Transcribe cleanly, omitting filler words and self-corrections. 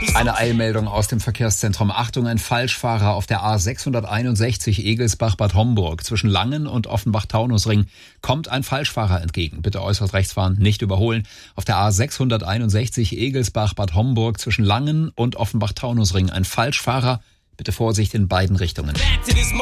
Eine Eilmeldung aus dem Verkehrszentrum. Achtung, ein Falschfahrer auf der A661 Egelsbach-Bad Homburg. Zwischen Langen und Offenbach-Taunusring kommt ein Falschfahrer entgegen. Bitte äußerst rechts fahren, nicht überholen. Auf der A661 Egelsbach-Bad Homburg zwischen Langen und Offenbach-Taunusring ein Falschfahrer. Bitte Vorsicht in beiden Richtungen.